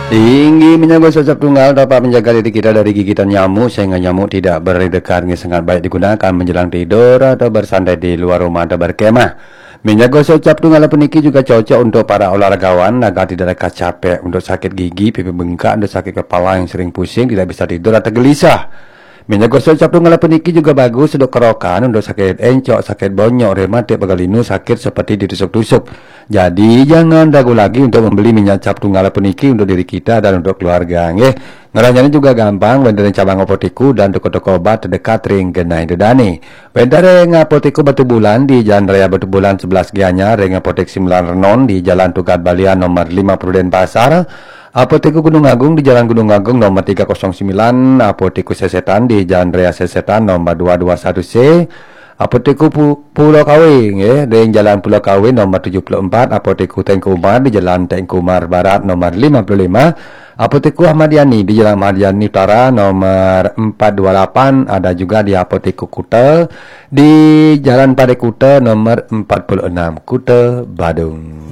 Tinggi menjaga sosok tunggal dapat menjaga diri kita dari gigitan nyamuk sehingga nyamuk tidak berdekat. Sangat baik digunakan menjelang tidur atau bersantai di luar rumah atau berkemah. Menjaga sosok tunggal peniki juga cocok untuk para olahragawan agar tidak ada capek, untuk sakit gigi, pipi bengkak, untuk sakit kepala yang sering pusing, tidak bisa tidur atau gelisah. Minyak gosok cap tunggal peniki juga bagus untuk kerokan, untuk sakit encok, sakit bonyok, rematik, pegalinu, sakit seperti ditusuk-tusuk. Jadi jangan ragu lagi untuk membeli minyak cap tunggal peniki untuk diri kita dan untuk keluarga. Ngeranyanya juga gampang, bendarin cabang apotiku dan toko-toko obat terdekat ring genai dedani. Bendaring apotiku Batu Bulan di Jalan Raya Batu Bulan 11 Gianyar, ring apotek 9 Renon di Jalan Tugat Balian nomor 50 Denpasar. Apoteku Gunung Agung di Jalan Gunung Agung nomor 309, Apoteku Sesetan di Jalan Raya Sesetan nomor 221C, Apoteku Pulau Kawing di Jalan Pulau Kawing nomor 74, Apoteku Tengku Umar di Jalan Tengku Umar Barat nomor 55, Apoteku Ahmad Yani di Jalan Ahmad Yani Utara nomor 428, ada juga di Apoteku Kuta di Jalan Pade Kuta nomor 46, Kuta, Badung.